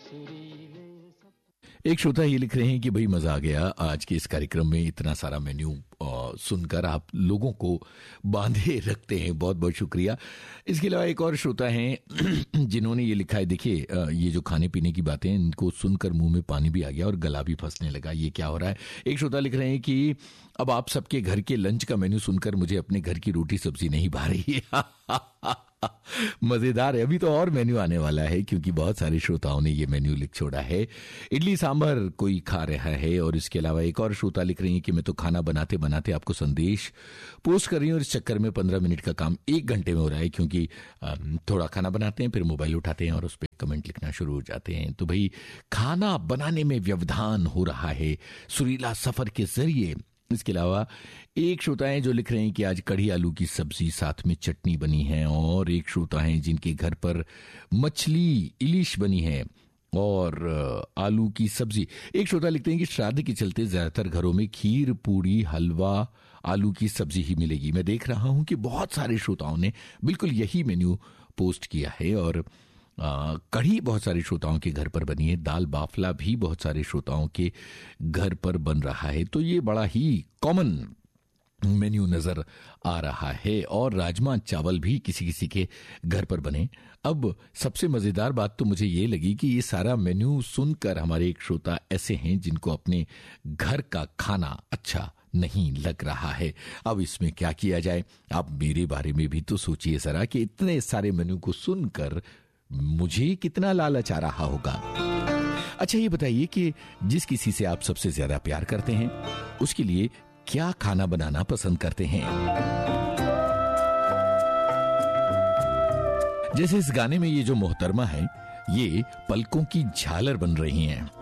एक श्रोता ये लिख रहे हैं कि भाई मजा आ गया आज के इस कार्यक्रम में, इतना सारा मेन्यू सुनकर आप लोगों को बांधे रखते हैं, बहुत बहुत शुक्रिया। इसके अलावा एक और श्रोता हैं जिन्होंने ये लिखा है, देखिए ये जो खाने पीने की बातें हैं इनको सुनकर मुंह में पानी भी आ गया और गला भी फंसने लगा, ये क्या हो रहा है। एक श्रोता लिख रहे हैं कि अब आप सबके घर के लंच का मेन्यू सुनकर मुझे अपने घर की रोटी सब्जी नहीं भा रही है। मजेदार है, अभी तो और मेन्यू आने वाला है क्योंकि बहुत सारे श्रोताओं ने ये मेन्यू लिख छोड़ा है। इडली सांभर कोई खा रहा है। और इसके अलावा एक और श्रोता लिख रही है कि मैं तो खाना बनाते बनाते आपको संदेश पोस्ट कर रही हूँ और इस चक्कर में 15 मिनट का काम 1 घंटे में हो रहा है, क्योंकि थोड़ा खाना बनाते हैं फिर मोबाइल उठाते हैं और उस पर कमेंट लिखना शुरू हो जाते हैं। तो भाई खाना बनाने में व्यवधान हो रहा है सुरीला सफर के जरिए। इसके अलावा एक श्रोता है जो लिख रहे हैं कि आज कढ़ी आलू की सब्जी साथ में चटनी बनी है। और एक श्रोता है जिनके घर पर मछली इलिश बनी है और आलू की सब्जी। एक श्रोता लिखते हैं कि श्राद्ध के चलते ज्यादातर घरों में खीर पूड़ी हलवा आलू की सब्जी ही मिलेगी। मैं देख रहा हूं कि बहुत सारे श्रोताओं ने बिल्कुल यही मेन्यू पोस्ट किया है। और कढ़ी बहुत सारे श्रोताओं के घर पर बनी है, दाल बाफला भी बहुत सारे श्रोताओं के घर पर बन रहा है। तो ये बड़ा ही कॉमन मेन्यू नजर आ रहा है। और राजमा चावल भी किसी किसी के घर पर बने। अब सबसे मजेदार बात तो मुझे ये लगी कि ये सारा मेन्यू सुनकर हमारे एक श्रोता ऐसे हैं जिनको अपने घर का खाना अच्छा नहीं लग रहा है। अब इसमें क्या किया जाए, आप मेरे बारे में भी तो सोचिए जरा कि इतने सारे मेन्यू को सुनकर मुझे कितना लालच आ रहा होगा। अच्छा ये बताइए कि जिस किसी से आप सबसे ज्यादा प्यार करते हैं उसके लिए क्या खाना बनाना पसंद करते हैं। जैसे इस गाने में ये जो मोहतरमा है ये पलकों की झालर बन रही हैं।